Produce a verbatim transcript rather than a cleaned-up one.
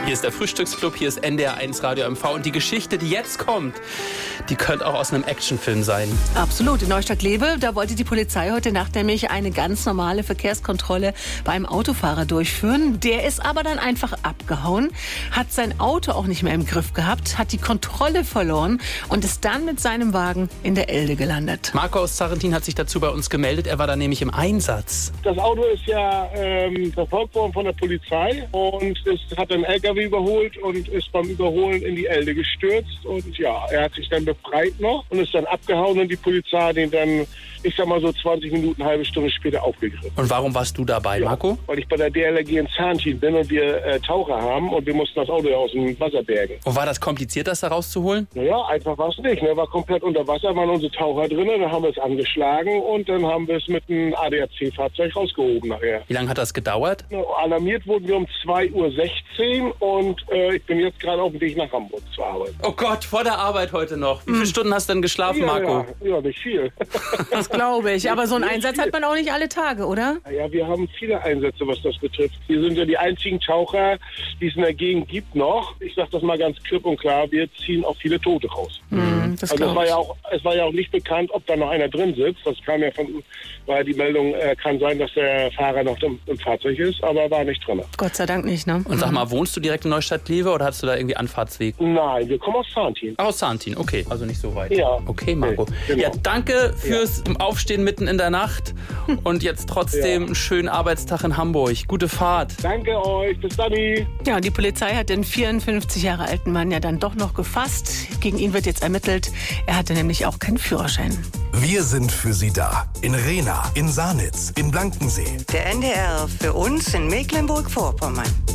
Hier ist der Frühstücksclub, hier ist N D R eins Radio M V und die Geschichte, die jetzt kommt, die könnte auch aus einem Actionfilm sein. Absolut. In Neustadt-Glewe, da wollte die Polizei heute Nacht nämlich eine ganz normale Verkehrskontrolle beim Autofahrer durchführen. Der ist aber dann einfach abgehauen, hat sein Auto auch nicht mehr im Griff gehabt, hat die Kontrolle verloren und ist dann mit seinem Wagen in der Elde gelandet. Marco aus Zarrentin hat sich dazu bei uns gemeldet. Er war da nämlich im Einsatz. Das Auto ist ja ähm, verfolgt worden von der Polizei und es hat einen L K W überholt und ist beim Überholen in die Elde gestürzt. Und ja, er hat sich dann befreit noch und ist dann abgehauen und die Polizei hat ihn dann, ich sag mal so zwanzig Minuten, eine halbe Stunde später aufgegriffen. Und warum warst du dabei, Ja, Marco? weil ich bei der D L R G in Zarrentin bin und wir äh, Taucher haben und wir mussten das Auto ja aus dem Wasser bergen. Und war das kompliziert, das da rauszuholen? Naja, einfach war es nicht. Ne? War komplett unter Wasser, waren unsere Taucher drin, dann haben wir es angeschlagen und dann haben wir es mit einem A D A C-Fahrzeug rausgehoben nachher. Wie lange hat das gedauert? Ja, alarmiert wurden wir um zwei Uhr sechzehn und äh, ich bin jetzt gerade auf dem Weg nach Hamburg zur Arbeit. Oh Gott, vor der Arbeit heute noch. Wie viele Stunden hast du denn geschlafen, Ja, Marco? ja, ja, nicht viel. Das glaube ich. Aber so einen Einsatz hat man auch nicht alle Tage, oder? Ja, wir haben viele Einsätze, was das betrifft. Wir sind ja die einzigen Taucher, die es in der Gegend gibt noch. Ich sage das mal ganz klipp und klar, wir ziehen auch viele Tote raus. Mhm, das Also es glaub war, ich. ja auch, es war ja auch nicht bekannt, ob da noch einer drin sitzt. Das kam ja von, weil die Meldung äh, kann sein, dass der Fahrer noch im, im Fahrzeug ist, aber er war nicht drin. Gott sei Dank nicht, ne? Und sag mal, wohnst du direkt in Neustadt-Glewe oder hast du da irgendwie Anfahrtsweg? Nein, wir kommen aus Zarrentin. Ach, aus Zarrentin, okay, also nicht so weit. Ja. Okay, Marco. Okay, genau. Ja, danke fürs Aufstehen mitten in der Nacht und jetzt trotzdem Ja. einen schönen Arbeitstag in Hamburg. Gute Fahrt. Danke euch, bis dann. Ja, und die Polizei hat den vierundfünfzig Jahre alten Mann ja dann doch noch gefasst. Gegen ihn wird jetzt ermittelt. Er hatte nämlich auch keinen Führerschein. Wir sind für Sie da. In Rehna, in Sanitz, in Blankensee. Der N D R für uns in Mecklenburg-Vorpommern.